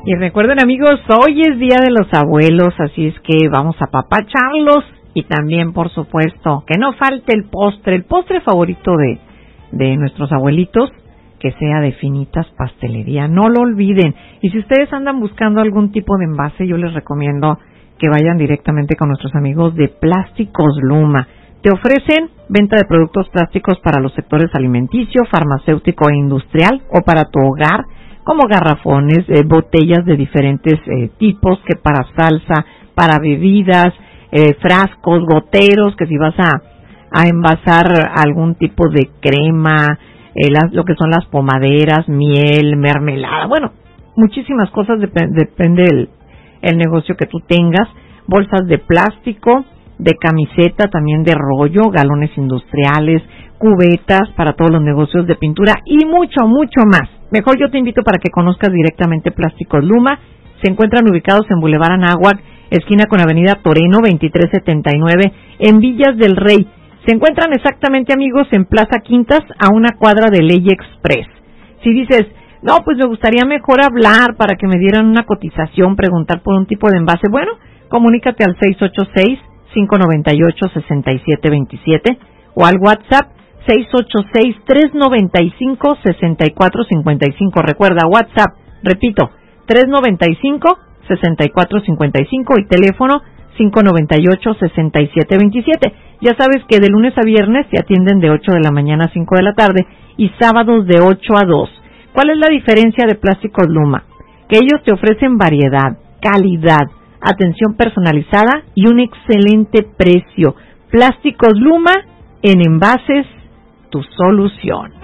Y recuerden, amigos, hoy es Día de los Abuelos, así es que vamos a apapacharlos y también, por supuesto, que no falte el postre favorito de nuestros abuelitos, que sea de Finitas Pastelería, no lo olviden. Y si ustedes andan buscando algún tipo de envase, yo les recomiendo que vayan directamente con nuestros amigos de Plásticos Luma. Te ofrecen venta de productos plásticos para los sectores alimenticio, farmacéutico e industrial o para tu hogar, como garrafones, botellas de diferentes tipos, que para salsa, para bebidas, frascos, goteros, que si vas a envasar algún tipo de crema, lo que son las pomaderas, miel, mermelada, bueno, muchísimas cosas, depende el negocio que tú tengas, bolsas de plástico, de camiseta, también de rollo, galones industriales, cubetas para todos los negocios de pintura y mucho, mucho más. Mejor yo te invito para que conozcas directamente Plásticos Luma. Se encuentran ubicados en Boulevard Anáhuac, esquina con Avenida Toreno, 2379, en Villas del Rey. Se encuentran exactamente, amigos, en Plaza Quintas, a una cuadra de Ley Express. Si dices, no, pues me gustaría mejor hablar para que me dieran una cotización, preguntar por un tipo de envase, bueno, comunícate al 686-598-6727 o al WhatsApp 686-395-6455. Recuerda, WhatsApp, repito, 395-6455 y teléfono 598-6727. Ya sabes que de lunes a viernes se atienden de 8 de la mañana a 5 de la tarde y sábados de 8 a 2. ¿Cuál es la diferencia de Plásticos Luma? Que ellos te ofrecen variedad, calidad, atención personalizada y un excelente precio. Plásticos Luma, en envases, tu solución.